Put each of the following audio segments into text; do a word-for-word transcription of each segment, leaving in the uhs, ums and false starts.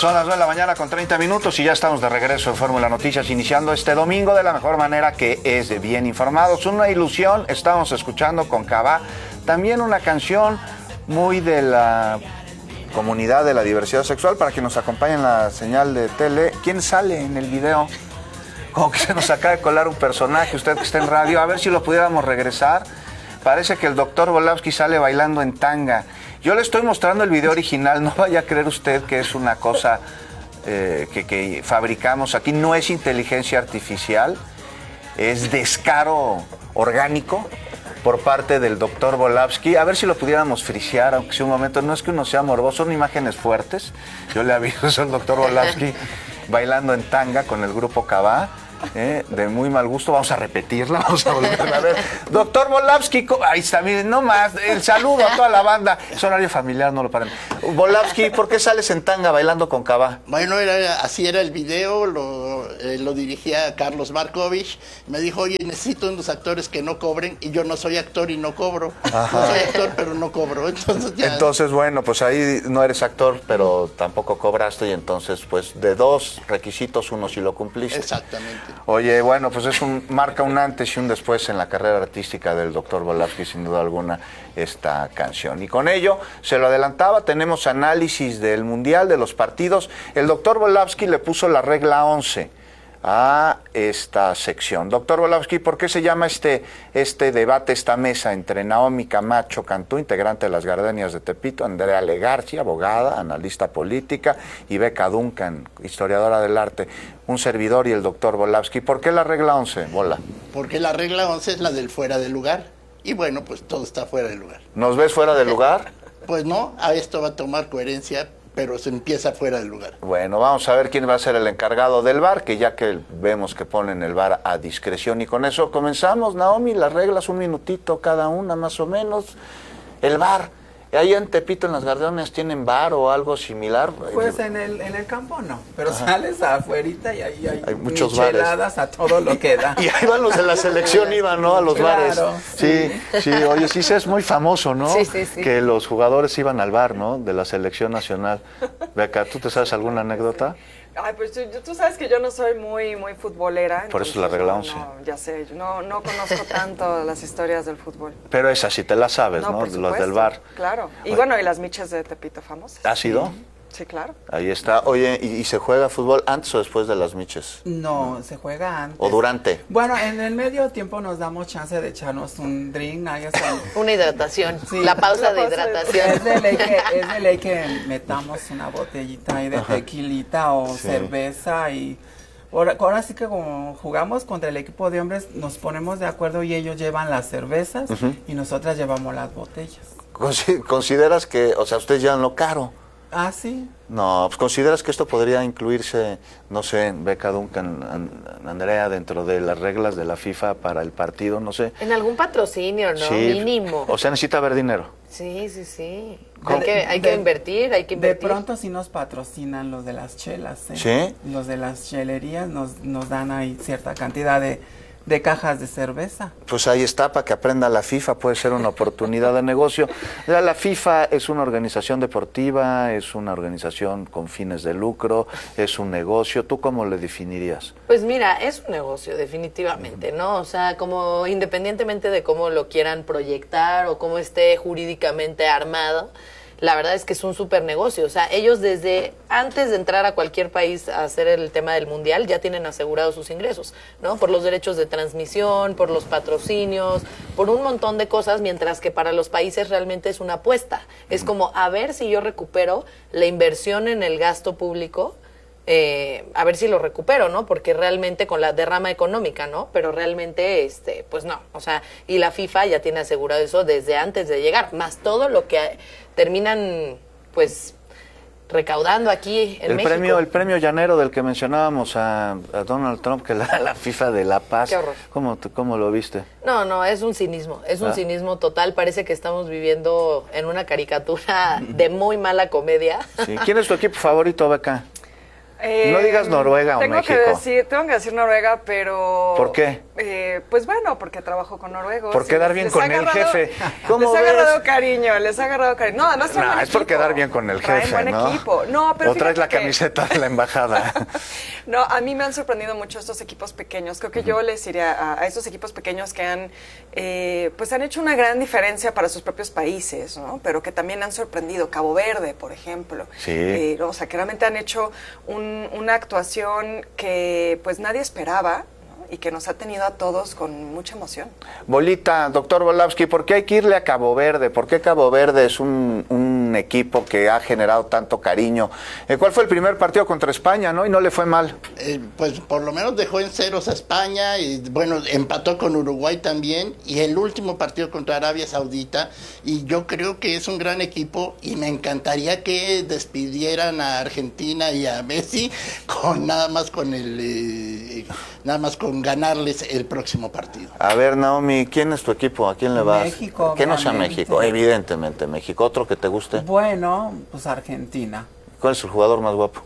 Son las nueve de la mañana con treinta minutos y ya estamos de regreso en Fórmula Noticias, iniciando este domingo de la mejor manera, que es de bien informados. Una ilusión, estamos escuchando con Cabá, también una canción muy de la comunidad de la diversidad sexual, para que nos acompañe en la señal de tele. ¿Quién sale en el video? Como que se nos acaba de colar un personaje, usted que está en radio, a ver si lo pudiéramos regresar. Parece que el doctor Volavsky sale bailando en tanga. Yo le estoy mostrando el video original, no vaya a creer usted que es una cosa eh, que, que fabricamos aquí. No es inteligencia artificial, es descaro orgánico por parte del doctor Volavsky. A ver si lo pudiéramos frisear, aunque sea un momento. No es que uno sea morboso, son imágenes fuertes. Yo le aviso, es el doctor Volavsky bailando en tanga con el grupo Cabá. Eh, de muy mal gusto, vamos a repetirla, vamos a volverla a ver. Doctor Volavsky, ahí está, miren, no más, el saludo a toda la banda. Es horario familiar, no lo paren. Volavsky, ¿por qué sales en tanga bailando con Cabá? Bueno, era, así era el video, lo, eh, lo dirigía Carlos Markovich. Me dijo, oye, necesito unos actores que no cobren, y yo no soy actor y no cobro. Ajá. No soy actor, pero no cobro. Entonces, ya... entonces, bueno, pues ahí no eres actor, pero tampoco cobraste, y entonces, pues, de dos requisitos, uno sí lo cumpliste. Exactamente. Oye, bueno, pues es un marca un antes y un después en la carrera artística del doctor Volavsky, sin duda alguna, esta canción. Y con ello, se lo adelantaba, tenemos análisis del Mundial, de los partidos. El doctor Volavsky le puso la regla once a esta sección. Doctor Volavsky, ¿por qué se llama este, este debate, esta mesa entre Naomi Camacho Cantú, integrante de las Gardenias de Tepito, Andrea Legarci, abogada, analista política, y Beca Duncan, historiadora del arte, un servidor y el doctor Volavsky? ¿Por qué la regla once, Bola? Porque la regla once es la del fuera de lugar. Y bueno, pues todo está fuera de lugar. ¿Nos ves fuera de lugar? Pues no, a esto va a tomar coherencia, pero se empieza fuera del lugar. Bueno, vamos a ver quién va a ser el encargado del V A R, que ya que vemos que ponen el V A R a discreción. Y con eso comenzamos, Naomi, las reglas, un minutito cada una más o menos. El V A R, ahí en Tepito, en las Gardenias, ¿tienen V A R o algo similar? Pues en el, en el campo no, pero ajá, sales afuerita y ahí hay, hay muchos micheladas a todo lo que da. Y ahí van los de la selección, iban, ¿no? A los claro, bares. Sí, sí, sí, oye, sí, es muy famoso, ¿no? Sí, sí, sí. Que los jugadores iban al bar, ¿no? De la selección nacional. Beca, ¿tú te sabes alguna anécdota? Ay, pues tú, tú sabes que yo no soy muy muy futbolera. Por eso la regla once. No, ya sé, no, no conozco tanto las historias del fútbol. Pero esa sí te la sabes, ¿no? ¿no? Los del V A R. Claro. Y bueno, y las michas de Tepito famosas. ¿Ha sido? Sí, claro. Ahí está. Oye, ¿y, y se juega fútbol antes o después de las miches? No, se juega antes. ¿O durante? Bueno, en el medio tiempo nos damos chance de echarnos un drink. Ahí está. Una hidratación. Sí. La pausa La de pausa hidratación. Es de ley que, es de ley que metamos una botellita ahí de ajá, tequilita o sí, cerveza y... Ahora, ahora sí que como jugamos contra el equipo de hombres, nos ponemos de acuerdo y ellos llevan las cervezas uh-huh, y nosotras llevamos las botellas. ¿Consideras que, o sea, ustedes llevan lo caro? Ah, sí. No, pues ¿consideras que esto podría incluirse, no sé, Beca Duncan, Andrea, dentro de las reglas de la FIFA para el partido, no sé? En algún patrocinio, ¿no? Sí, mínimo. O sea, necesita haber dinero. Sí, sí, sí. Hay que, hay de, que invertir, hay que invertir. De pronto sí nos patrocinan los de las chelas, ¿eh? ¿Sí? Los de las chelerías nos, nos dan ahí cierta cantidad de... de cajas de cerveza. Pues ahí está, para que aprenda la FIFA, puede ser una oportunidad de negocio. La FIFA es una organización deportiva, es una organización con fines de lucro, es un negocio. ¿Tú cómo le definirías? Pues mira, es un negocio, definitivamente, ¿no? O sea, como independientemente de cómo lo quieran proyectar o cómo esté jurídicamente armado, la verdad es que es un súper negocio. O sea, ellos desde antes de entrar a cualquier país a hacer el tema del mundial ya tienen asegurados sus ingresos, ¿no? Por los derechos de transmisión, por los patrocinios, por un montón de cosas, mientras que para los países realmente es una apuesta. Es como a ver si yo recupero la inversión en el gasto público, eh, a ver si lo recupero, ¿no? Porque realmente con la derrama económica, ¿no? Pero realmente, este, pues no. O sea, y la FIFA ya tiene asegurado eso desde antes de llegar, más todo lo que terminan, pues, recaudando aquí en el México. Premio, el premio llanero del que mencionábamos a, a Donald Trump, que la, la FIFA de La Paz. Qué horror. ¿Cómo, ¿Cómo lo viste? No, no, es un cinismo, es un ¿Ah? cinismo total. Parece que estamos viviendo en una caricatura de muy mala comedia. Sí. ¿Quién es tu equipo favorito, Beca? Eh, no digas Noruega o tengo México. Que decir, tengo que decir Noruega, pero... ¿Por qué? Eh, pues bueno, porque trabajo con noruegos. Por quedar bien con el jefe. ¿Cómo les ha agarrado cariño, les ha agarrado cariño. No, además no, es por quedar bien con el jefe, buen ¿no? Equipo. No, pero o traes la que... camiseta de la embajada. No, a mí me han sorprendido mucho estos equipos pequeños. Creo que uh-huh. yo les diría a, a estos equipos pequeños que han, eh, pues han hecho una gran diferencia para sus propios países, ¿no? Pero que también han sorprendido. Cabo Verde, por ejemplo. Sí. Eh, o sea, que realmente han hecho un, una actuación que pues nadie esperaba, y que nos ha tenido a todos con mucha emoción. Bolita, doctor Volávsky, ¿por qué hay que irle a Cabo Verde? ¿Por qué Cabo Verde es un, un equipo que ha generado tanto cariño? Eh, ¿Cuál fue el primer partido contra España, no? Y no le fue mal. Eh, pues por lo menos dejó en ceros a España, y bueno, empató con Uruguay también, y el último partido contra Arabia Saudita, y yo creo que es un gran equipo, y me encantaría que despidieran a Argentina y a Messi con nada más con el... Eh, nada más con ganarles el próximo partido. A ver, Naomi, ¿quién es tu equipo? ¿A quién le vas? México. Que no sea México, evidentemente México. ¿Otro que te guste? Bueno, pues Argentina. ¿Cuál es el jugador más guapo?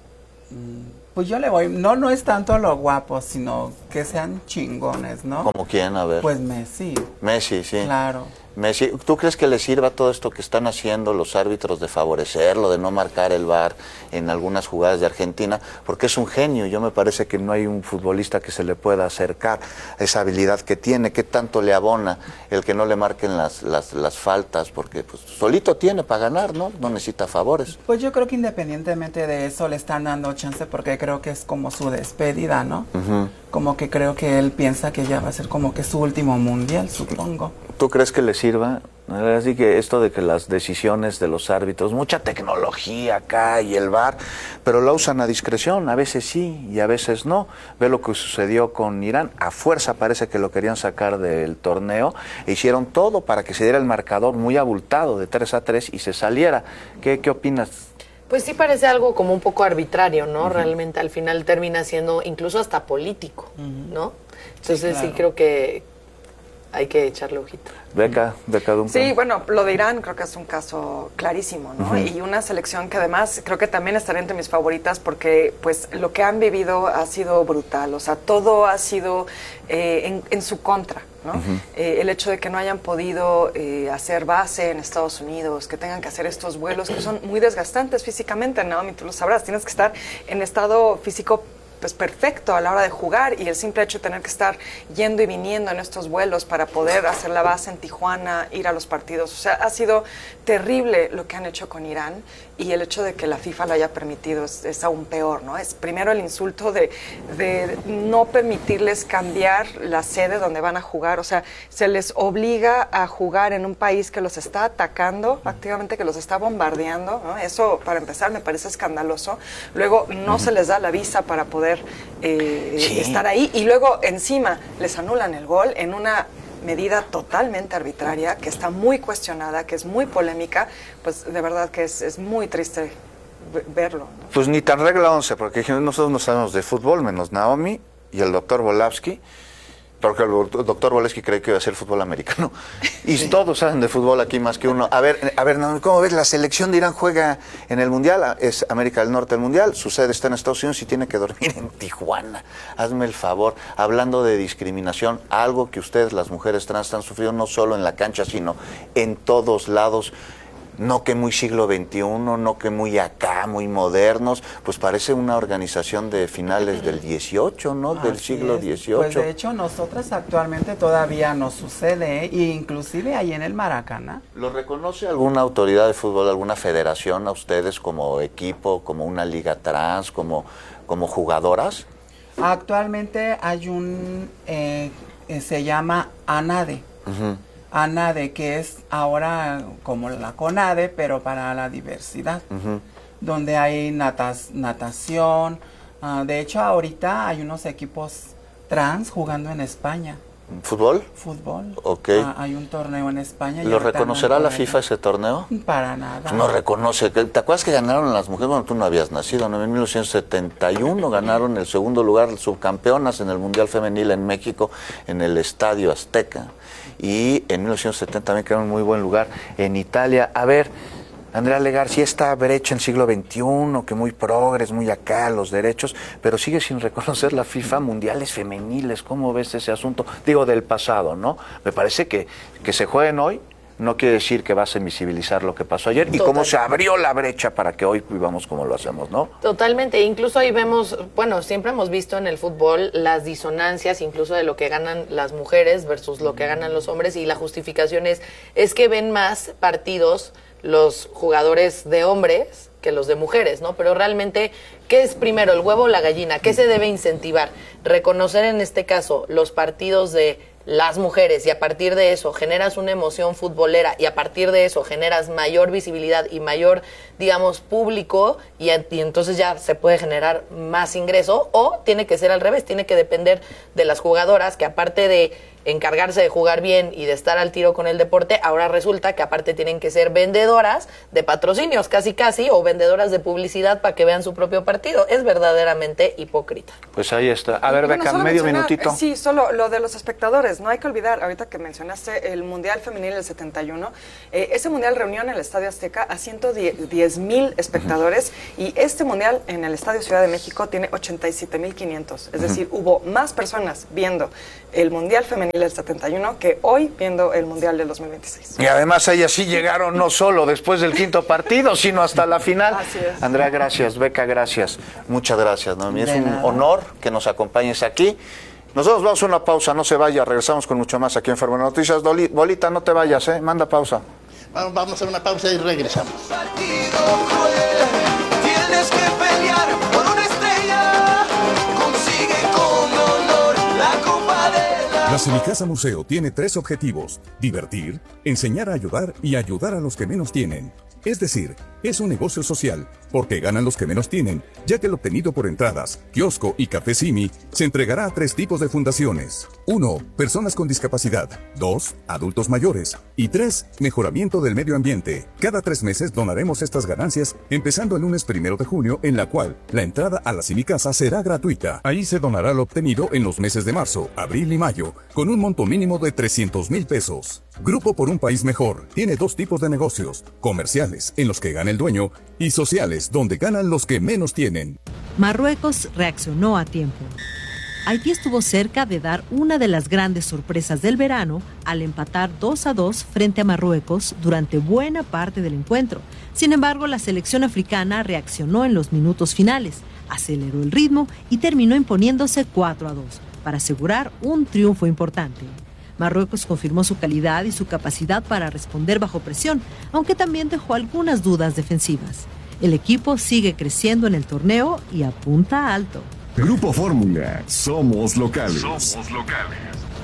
Pues yo le voy, no, no es tanto lo guapo, sino que sean chingones, ¿no? ¿Como quién? A ver. Pues Messi. Messi, sí. Claro. Messi, ¿tú crees que le sirva todo esto que están haciendo los árbitros de favorecerlo, de no marcar el V A R en algunas jugadas de Argentina? Porque es un genio. Yo me parece que no hay un futbolista que se le pueda acercar a esa habilidad que tiene. ¿Qué tanto le abona el que no le marquen las, las, las faltas? Porque pues, solito tiene para ganar, ¿no? No necesita favores. Pues yo creo que independientemente de eso le están dando chance, porque creo que es como su despedida, ¿no? Uh-huh. Como que creo que él piensa que ya va a ser como que su último mundial, supongo. ¿Tú crees que le sirva? Así que esto de que las decisiones de los árbitros, mucha tecnología acá y el V A R, pero la usan a discreción, a veces sí y a veces no. Ve lo que sucedió con Irán, a fuerza parece que lo querían sacar del torneo, e hicieron todo para que se diera el marcador muy abultado de tres a tres y se saliera. ¿Qué, qué opinas? Pues sí parece algo como un poco arbitrario, ¿no? Uh-huh. Realmente al final termina siendo incluso hasta político, uh-huh. ¿no? Entonces sí, claro. sí creo que hay que echarle ojito. Beca, Beca Duncan. Sí, bueno, lo de Irán creo que es un caso clarísimo, ¿no? Uh-huh. Y una selección que además creo que también estaría entre mis favoritas, porque pues lo que han vivido ha sido brutal, o sea, todo ha sido eh, en, en su contra, ¿no? Uh-huh. Eh, el hecho de que no hayan podido eh, hacer base en Estados Unidos, que tengan que hacer estos vuelos que son muy desgastantes físicamente, ¿no? Tú lo sabrás, tienes que estar en estado físico pues perfecto a la hora de jugar, y el simple hecho de tener que estar yendo y viniendo en estos vuelos para poder hacer la base en Tijuana, ir a los partidos, o sea, ha sido terrible lo que han hecho con Irán, y el hecho de que la FIFA lo haya permitido es, es aún peor, ¿no? Es primero el insulto de, de no permitirles cambiar la sede donde van a jugar, o sea, se les obliga a jugar en un país que los está atacando activamente, que los está bombardeando, ¿no? Eso, para empezar, me parece escandaloso. Luego, no uh-huh. se les da la visa para poder eh, sí. estar ahí, y luego encima les anulan el gol en una medida totalmente arbitraria, que está muy cuestionada, que es muy polémica. Pues de verdad que es, es muy triste verlo, ¿no? Pues ni tan regla once, porque nosotros no sabemos de fútbol, menos Naomi y el doctor Volávsky, porque el doctor Volávsky cree que va a ser fútbol americano. Y sí. todos saben de fútbol aquí más que uno. A ver, a ver, ¿cómo ves? La selección de Irán juega en el Mundial, es América del Norte el Mundial, su sede está en Estados Unidos y tiene que dormir en Tijuana. Hazme el favor. Hablando de discriminación, algo que ustedes, las mujeres trans, están sufriendo no solo en la cancha, sino en todos lados. No que muy siglo veintiuno, no que muy acá, muy modernos, pues parece una organización de finales del dieciocho, ¿no? Del Así siglo es. dieciocho. Pues de hecho nosotras actualmente todavía nos sucede, ¿eh? Y inclusive ahí en el Maracaná. ¿Lo reconoce alguna autoridad de fútbol, alguna federación a ustedes como equipo, como una liga trans, como, como jugadoras? Actualmente hay un, eh, se llama ANADE. Uh-huh. ANADE, que es ahora como la CONADE, pero para la diversidad, uh-huh. donde hay natas, natación. Uh, de hecho, ahorita hay unos equipos trans jugando en España. ¿Fútbol? Fútbol. Ok. Uh, hay un torneo en España. ¿Lo reconocerá la FIFA ese torneo? Para nada. No reconoce. ¿Te acuerdas que ganaron las mujeres? Bueno, tú no habías nacido, ¿no? En mil novecientos setenta y uno ganaron el segundo lugar, subcampeonas en el Mundial Femenil en México, en el Estadio Azteca. Y en mil novecientos setenta también quedaron en muy buen lugar en Italia. A ver, Andrea Legarci, esta brecha en siglo veintiuno, que muy progres, muy acá, los derechos, pero sigue sin reconocer la FIFA mundiales femeniles. ¿Cómo ves ese asunto? Digo, del pasado, ¿no? Me parece que, que se jueguen hoy no quiere decir que vas a invisibilizar lo que pasó ayer. Total. Y cómo se abrió la brecha para que hoy vivamos como lo hacemos, ¿no? Totalmente. Incluso ahí vemos, bueno, siempre hemos visto en el fútbol las disonancias, incluso de lo que ganan las mujeres versus lo que ganan los hombres, y la justificación es, es que ven más partidos los jugadores de hombres que los de mujeres, ¿no? Pero realmente, ¿qué es primero, el huevo o la gallina? ¿Qué se debe incentivar? Reconocer en este caso los partidos de las mujeres, y a partir de eso generas una emoción futbolera, y a partir de eso generas mayor visibilidad y mayor, digamos, público, y, y entonces ya se puede generar más ingreso. O tiene que ser al revés, tiene que depender de las jugadoras, que aparte de encargarse de jugar bien y de estar al tiro con el deporte, ahora resulta que aparte tienen que ser vendedoras de patrocinios, casi casi, o vendedoras de publicidad para que vean su propio partido. Es verdaderamente hipócrita. Pues ahí está. A ver, Beca, bueno, medio minutito. Sí, solo lo de los espectadores. No hay que olvidar, ahorita que mencionaste el Mundial Femenil del setenta y uno, eh, ese Mundial reunió en el Estadio Azteca a ciento diez mil espectadores, uh-huh. y este Mundial en el Estadio Ciudad de México tiene ochenta y siete mil quinientos. Es uh-huh. decir, hubo más personas viendo el Mundial Femenil del setenta y uno que hoy viendo el Mundial del dos mil veintiséis. Y además ellas sí llegaron no solo después del quinto partido, sino hasta la final. Así es. Andrea, gracias. Beca, gracias. Muchas gracias, Noemí. Es un honor que nos acompañes aquí. Nosotros vamos a una pausa, no se vaya, regresamos con mucho más aquí en Fórmula Noticias. Bolita, no te vayas, ¿eh? Manda pausa. Vamos, vamos a hacer una pausa y regresamos. Tienes que pelear por una estrella, consigue con honor la copa de la... La Cinicasa Museo tiene tres objetivos: divertir, enseñar a ayudar y ayudar a los que menos tienen. Es decir, es un negocio social, porque ganan los que menos tienen, ya que el obtenido por entradas, kiosco y café Simi se entregará a tres tipos de fundaciones. uno. Personas con discapacidad. dos. Adultos mayores. Y tres. Mejoramiento del medio ambiente. Cada tres meses donaremos estas ganancias, empezando el lunes primero de junio, en la cual la entrada a la Cinicasa será gratuita. Ahí se donará lo obtenido en los meses de marzo, abril y mayo, con un monto mínimo de trescientos mil pesos. Grupo por un País Mejor tiene dos tipos de negocios: comerciales, en los que gana el dueño, y sociales, donde ganan los que menos tienen. Marruecos reaccionó a tiempo. Haití estuvo cerca de dar una de las grandes sorpresas del verano al empatar dos a dos frente a Marruecos durante buena parte del encuentro. Sin embargo, la selección africana reaccionó en los minutos finales, aceleró el ritmo y terminó imponiéndose cuatro a dos para asegurar un triunfo importante. Marruecos confirmó su calidad y su capacidad para responder bajo presión, aunque también dejó algunas dudas defensivas. El equipo sigue creciendo en el torneo y apunta alto. Grupo Fórmula, somos locales. Somos locales.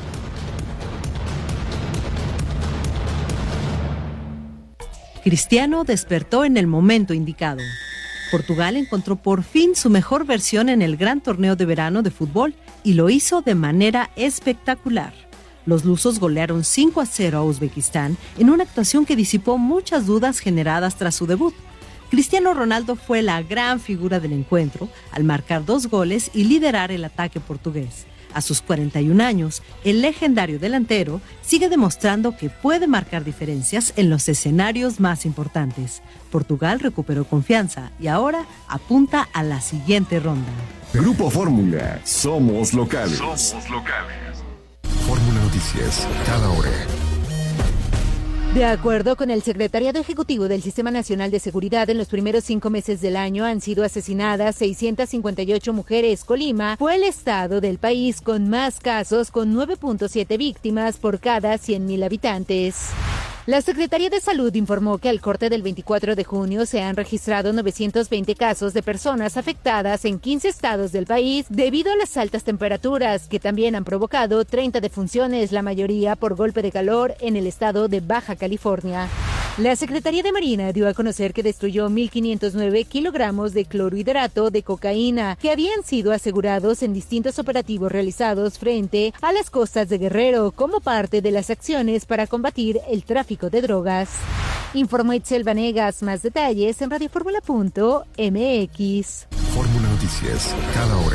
Cristiano despertó en el momento indicado. Portugal encontró por fin su mejor versión en el gran torneo de verano de fútbol y lo hizo de manera espectacular. Los lusos golearon cinco a cero a Uzbekistán en una actuación que disipó muchas dudas generadas tras su debut. Cristiano Ronaldo fue la gran figura del encuentro al marcar dos goles y liderar el ataque portugués. A sus cuarenta y un años, el legendario delantero sigue demostrando que puede marcar diferencias en los escenarios más importantes. Portugal recuperó confianza y ahora apunta a la siguiente ronda. Grupo Fórmula, somos locales. Somos locales. Fórmula Noticias, cada hora. De acuerdo con el Secretariado Ejecutivo del Sistema Nacional de Seguridad, en los primeros cinco meses del año han sido asesinadas seiscientas cincuenta y ocho mujeres. Colima fue el estado del país con más casos, con nueve punto siete víctimas por cada cien mil habitantes. La Secretaría de Salud informó que al corte del veinticuatro de junio se han registrado novecientos veinte casos de personas afectadas en quince estados del país debido a las altas temperaturas, que también han provocado treinta defunciones, la mayoría por golpe de calor en el estado de Baja California. La Secretaría de Marina dio a conocer que destruyó mil quinientos nueve kilogramos de clorhidrato de cocaína que habían sido asegurados en distintos operativos realizados frente a las costas de Guerrero como parte de las acciones para combatir el tráfico de drogas. Informó Itzel Vanegas. Más detalles en radioformula punto m x. Fórmula Noticias, cada hora.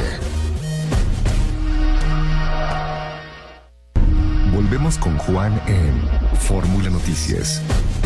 Volvemos con Juan en Fórmula Noticias.